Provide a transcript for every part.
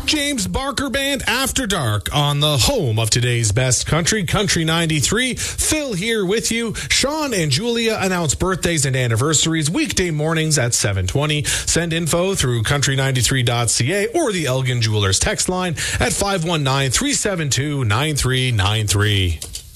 James Barker Band After Dark on the home of today's best country, Country 93. Phil here with you. Sean and Julia announce birthdays and anniversaries weekday mornings at 7:20. Send info through country93.ca or the Elgin Jewelers text line at 519-372-9393.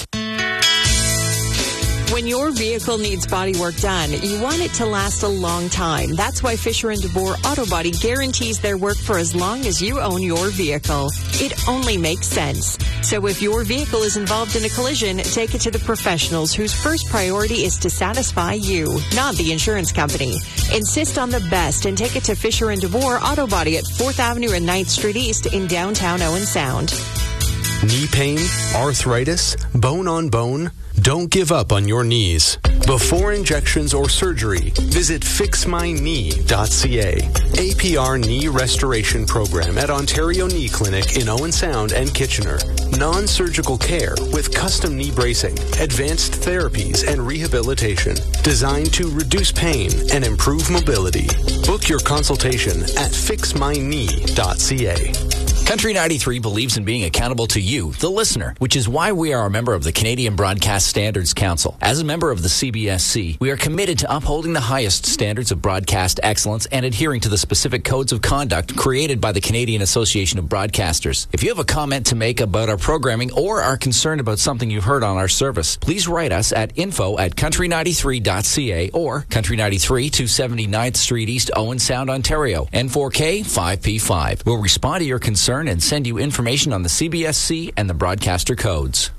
When your vehicle needs body work done, you want it to last a long time. That's why Fisher & DeBoer Auto Body guarantees their work for as long as you own your vehicle. It only makes sense. So if your vehicle is involved in a collision, take it to the professionals whose first priority is to satisfy you, not the insurance company. Insist on the best and take it to Fisher & DeBoer Auto Body at 4th Avenue and 9th Street East in downtown Owen Sound. Knee pain, arthritis, bone on bone? Don't give up on your knees. Before injections or surgery, visit fixmyknee.ca. APR Knee Restoration Program at Ontario Knee Clinic in Owen Sound and Kitchener. Non-surgical care with custom knee bracing, advanced therapies, and rehabilitation designed to reduce pain and improve mobility. Book your consultation at fixmyknee.ca. Country 93 believes in being accountable to you, the listener, which is why we are a member of the Canadian Broadcast Standards Council. As a member of the CBSC, we are committed to upholding the highest standards of broadcast excellence and adhering to the specific codes of conduct created by the Canadian Association of Broadcasters. If you have a comment to make about our programming or are concerned about something you've heard on our service, please write us at info@country93.ca or Country 93, 279th Street East, Owen Sound, Ontario, N4K 5P5. We'll respond to your concern and send you information on the CBSC and the broadcaster codes.